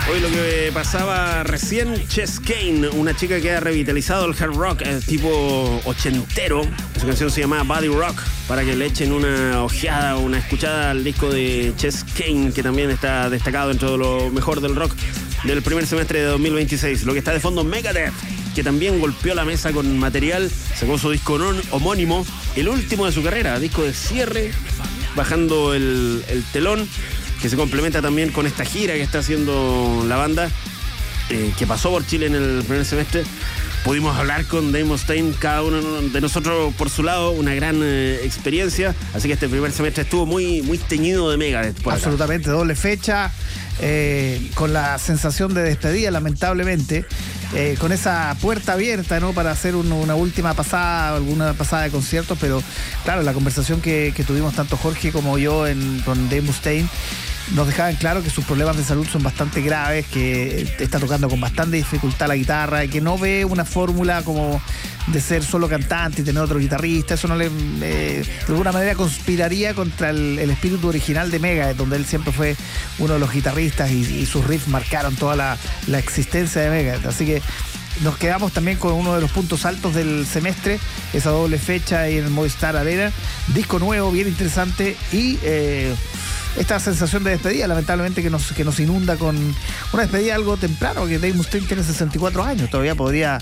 Hoy lo que pasaba recién, Chess Kane, una chica que ha revitalizado el hard rock tipo ochentero. Su canción se llama Body Rock, para que le echen una ojeada, una escuchada al disco de Chess Kane, que también está destacado dentro de lo mejor del rock del primer semestre de 2026. Lo que está de fondo, Megadeth, que también golpeó la mesa con material, sacó su disco homónimo, el último de su carrera, disco de cierre, bajando el telón, que se complementa también con esta gira que está haciendo la banda, que pasó por Chile en el primer semestre. Pudimos hablar con Dave Mustaine, cada uno de nosotros por su lado, una gran experiencia. Así que este primer semestre estuvo muy, muy teñido de Megadeth por absolutamente, acá. Doble fecha, con la sensación de despedida, lamentablemente, con esa puerta abierta, ¿no?, para hacer una última pasada, alguna pasada de conciertos. Pero claro, la conversación que tuvimos tanto Jorge como yo con Dave Mustaine nos dejaban claro que sus problemas de salud son bastante graves, que está tocando con bastante dificultad la guitarra, y que no ve una fórmula como de ser solo cantante y tener otro guitarrista. Eso no le de alguna manera conspiraría contra el espíritu original de Megadeth, donde él siempre fue uno de los guitarristas, y sus riffs marcaron toda la existencia de Megadeth. Así que nos quedamos también con uno de los puntos altos del semestre, esa doble fecha ahí en el Movistar Arena, disco nuevo, bien interesante, y esta sensación de despedida, lamentablemente, que nos inunda con una despedida algo temprano, que Dave Mustaine tiene 64 años, todavía podría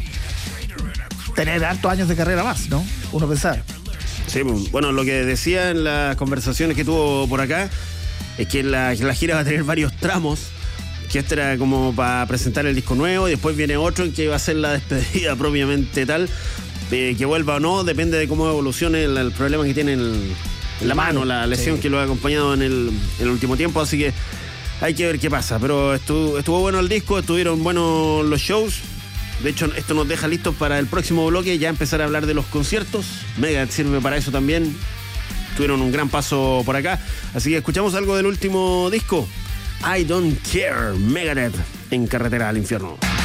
tener hartos años de carrera más, ¿no? Uno pensar. Sí, bueno, lo que decía en las conversaciones que tuvo por acá es que la gira va a tener varios tramos, que este era como para presentar el disco nuevo, y después viene otro en que va a ser la despedida propiamente tal, que vuelva o no, depende de cómo evolucione el problema que tiene en la mano, la lesión, sí, que lo ha acompañado en el último tiempo. Así que hay que ver qué pasa, pero estuvo bueno el disco, estuvieron buenos los shows. De hecho, esto nos deja listos para el próximo bloque, ya empezar a hablar de los conciertos. Megadeth sirve para eso también. Tuvieron un gran paso por acá, así que escuchamos algo del último disco, I Don't Care, Megadeth en Carretera al Infierno.